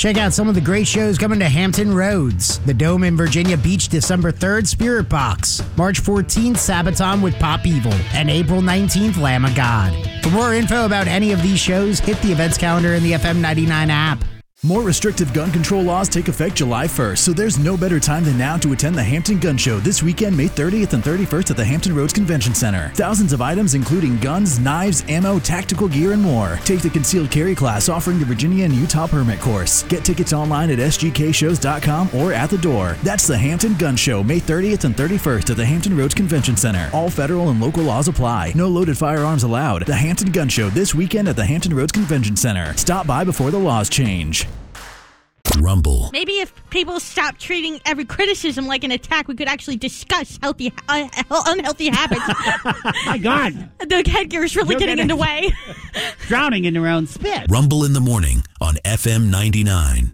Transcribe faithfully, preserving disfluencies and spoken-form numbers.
Check out some of the great shows coming to Hampton Roads. The Dome in Virginia Beach, December third, Spirit Box. March fourteenth, Sabaton with Pop Evil. And April nineteenth, Lamb of God. For more info about any of these shows, hit the events calendar in the F M ninety-nine app. More restrictive gun control laws take effect July first, so there's no better time than now to attend the Hampton Gun Show this weekend, May thirtieth and thirty-first at the Hampton Roads Convention Center. Thousands of items including guns, knives, ammo, tactical gear, and more. Take the concealed carry class offering the Virginia and Utah permit course. Get tickets online at s g k shows dot com or at the door. That's the Hampton Gun Show, May thirtieth and thirty-first at the Hampton Roads Convention Center. All federal and local laws apply. No loaded firearms allowed. The Hampton Gun Show this weekend at the Hampton Roads Convention Center. Stop by before the laws change. Rumble. Maybe if people stop treating every criticism like an attack, we could actually discuss healthy, uh, unhealthy habits. My God. The headgear is really You're getting in the way. Drowning in their own spit. Rumble in the morning on F M ninety-nine.